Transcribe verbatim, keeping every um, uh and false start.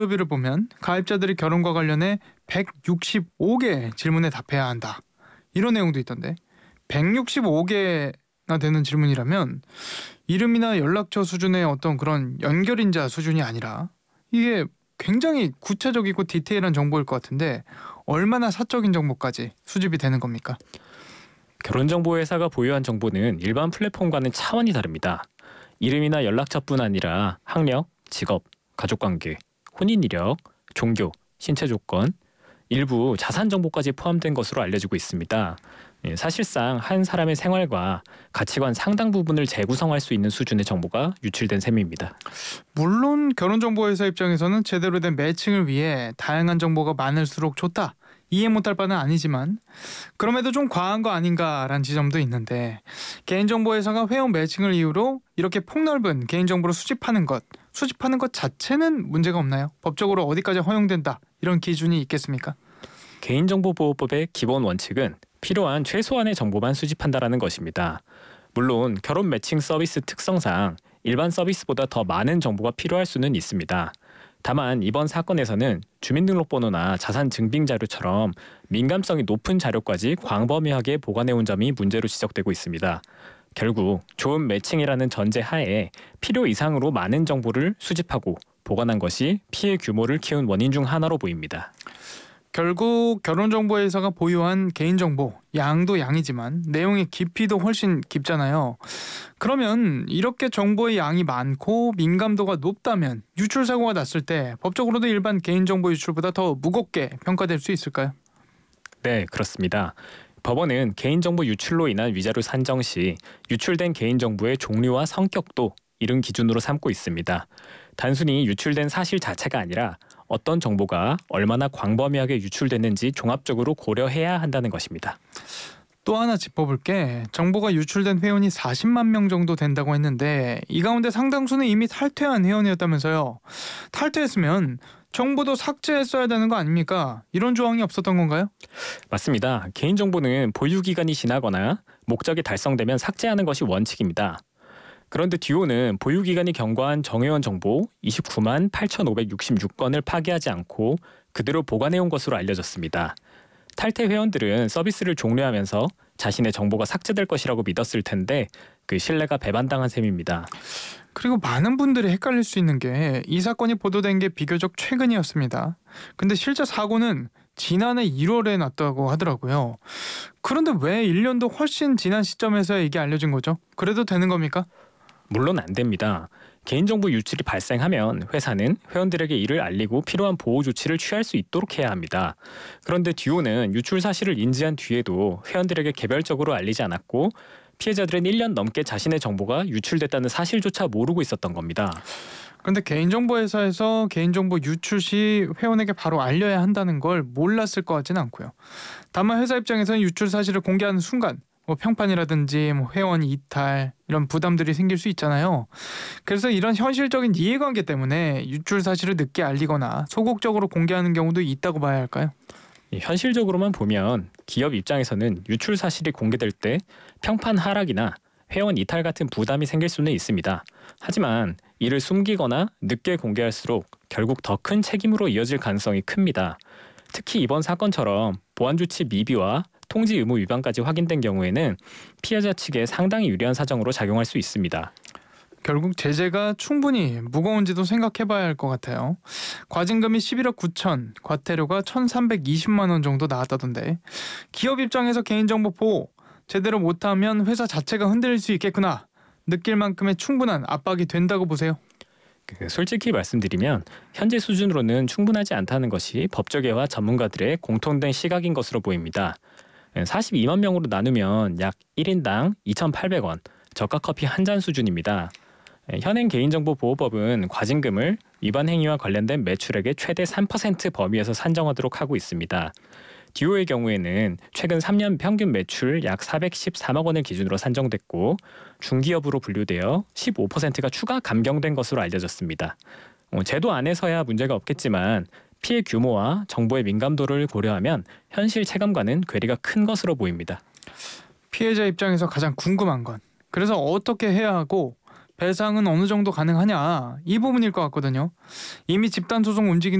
인터뷰를 보면 가입자들이 결혼과 관련해 백육십오 개 질문에 답해야 한다. 이런 내용도 있던데 백육십오 개나 되는 질문이라면 이름이나 연락처 수준의 어떤 그런 연결인자 수준이 아니라 이게 굉장히 구체적이고 디테일한 정보일 것 같은데 얼마나 사적인 정보까지 수집이 되는 겁니까? 결혼정보회사가 보유한 정보는 일반 플랫폼과는 차원이 다릅니다. 이름이나 연락처뿐 아니라 학력, 직업, 가족관계, 혼인 이력, 종교, 신체 조건, 일부 자산 정보까지 포함된 것으로 알려지고 있습니다. 예, 사실상 한 사람의 생활과 가치관 상당 부분을 재구성할 수 있는 수준의 정보가 유출된 셈입니다. 물론 결혼정보회사 입장에서는 제대로 된 매칭을 위해 다양한 정보가 많을수록 좋다. 이해 못할 바는 아니지만 그럼에도 좀 과한 거 아닌가라는 지점도 있는데 개인정보회사가 회원 매칭을 이유로 이렇게 폭넓은 개인정보를 수집하는 것, 수집하는 것 자체는 문제가 없나요? 법적으로 어디까지 허용된다 이런 기준이 있겠습니까? 개인정보보호법의 기본 원칙은 필요한 최소한의 정보만 수집한다라는 것입니다. 물론 결혼 매칭 서비스 특성상 일반 서비스보다 더 많은 정보가 필요할 수는 있습니다. 다만 이번 사건에서는 주민등록번호나 자산 증빙 자료처럼 민감성이 높은 자료까지 광범위하게 보관해온 점이 문제로 지적되고 있습니다. 결국 좋은 매칭이라는 전제 하에 필요 이상으로 많은 정보를 수집하고 보관한 것이 피해 규모를 키운 원인 중 하나로 보입니다. 결국 결혼정보회사가 보유한 개인정보, 양도 양이지만 내용의 깊이도 훨씬 깊잖아요. 그러면 이렇게 정보의 양이 많고 민감도가 높다면 유출 사고가 났을 때 법적으로도 일반 개인정보 유출보다 더 무겁게 평가될 수 있을까요? 네, 그렇습니다. 법원은 개인정보 유출로 인한 위자료 산정 시 유출된 개인정보의 종류와 성격도 이른 기준으로 삼고 있습니다. 단순히 유출된 사실 자체가 아니라 어떤 정보가 얼마나 광범위하게 유출됐는지 종합적으로 고려해야 한다는 것입니다. 또 하나 짚어볼 게 정보가 유출된 회원이 사십만 명 정도 된다고 했는데 이 가운데 상당수는 이미 탈퇴한 회원이었다면서요. 탈퇴했으면 정보도 삭제했어야 되는 거 아닙니까? 이런 조항이 없었던 건가요? 맞습니다. 개인정보는 보유기간이 지나거나 목적이 달성되면 삭제하는 것이 원칙입니다. 그런데 듀오는 보유기간이 경과한 정회원 정보 이십구만 팔천오백육십육 건을 파기하지 않고 그대로 보관해온 것으로 알려졌습니다. 탈퇴 회원들은 서비스를 종료하면서 자신의 정보가 삭제될 것이라고 믿었을 텐데 그 신뢰가 배반당한 셈입니다. 그리고 많은 분들이 헷갈릴 수 있는 게 이 사건이 보도된 게 비교적 최근이었습니다. 근데 실제 사고는 지난해 일월에 났다고 하더라고요. 그런데 왜 일 년도 훨씬 지난 시점에서 이게 알려진 거죠? 그래도 되는 겁니까? 물론 안 됩니다. 개인정보 유출이 발생하면 회사는 회원들에게 이를 알리고 필요한 보호 조치를 취할 수 있도록 해야 합니다. 그런데 듀오는 유출 사실을 인지한 뒤에도 회원들에게 개별적으로 알리지 않았고 피해자들은 일 년 넘게 자신의 정보가 유출됐다는 사실조차 모르고 있었던 겁니다. 그런데 개인정보회사에서 개인정보 유출 시 회원에게 바로 알려야 한다는 걸 몰랐을 것 같지는 않고요. 다만 회사 입장에서는 유출 사실을 공개하는 순간 뭐 평판이라든지 뭐 회원 이탈 이런 부담들이 생길 수 있잖아요. 그래서 이런 현실적인 이해관계 때문에 유출 사실을 늦게 알리거나 소극적으로 공개하는 경우도 있다고 봐야 할까요? 현실적으로만 보면 기업 입장에서는 유출 사실이 공개될 때 평판 하락이나 회원 이탈 같은 부담이 생길 수는 있습니다. 하지만 이를 숨기거나 늦게 공개할수록 결국 더 큰 책임으로 이어질 가능성이 큽니다. 특히 이번 사건처럼 보안조치 미비와 통지 의무 위반까지 확인된 경우에는 피해자 측에 상당히 유리한 사정으로 작용할 수 있습니다. 결국 제재가 충분히 무거운지도 생각해봐야 할 것 같아요. 과징금이 십일억 구천, 과태료가 천삼백이십만 원 정도 나왔다던데 기업 입장에서 개인정보 보호 제대로 못하면 회사 자체가 흔들릴 수 있겠구나 느낄 만큼의 충분한 압박이 된다고 보세요. 그 솔직히 말씀드리면 현재 수준으로는 충분하지 않다는 것이 법조계와 전문가들의 공통된 시각인 것으로 보입니다. 사십이만 명으로 나누면 약 일 인당 이천팔백 원, 저가 커피 한 잔 수준입니다. 현행 개인정보보호법은 과징금을 위반 행위와 관련된 매출액의 최대 삼 퍼센트 범위에서 산정하도록 하고 있습니다. 듀오의 경우에는 최근 삼 년 평균 매출 약 사백십삼억 원을 기준으로 산정됐고 중기업으로 분류되어 십오 퍼센트가 추가 감경된 것으로 알려졌습니다. 어, 제도 안에서야 문제가 없겠지만 피해 규모와 정보의 민감도를 고려하면 현실 체감과는 괴리가 큰 것으로 보입니다. 피해자 입장에서 가장 궁금한 건 그래서 어떻게 해야 하고 배상은 어느 정도 가능하냐 이 부분일 것 같거든요. 이미 집단 소송 움직인